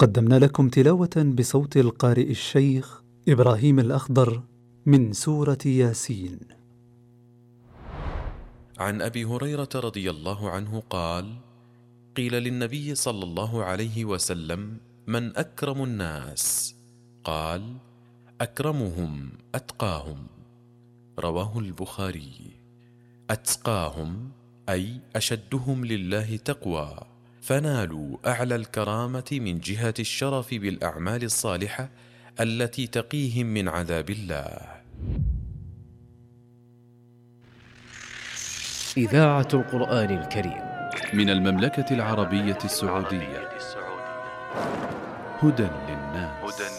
قدمنا لكم تلاوة بصوت القارئ الشيخ إبراهيم الأخضر من سورة ياسين. عن أبي هريرة رضي الله عنه قال: قيل للنبي صلى الله عليه وسلم: من أكرم الناس؟ قال: أكرمهم أتقاهم. رواه البخاري. أتقاهم أي أشدهم لله تقوى، فنالوا أعلى الكرامة من جهة الشرف بالأعمال الصالحة التي تقيهم من عذاب الله. إذاعة القرآن الكريم من المملكة العربية السعودية. هدى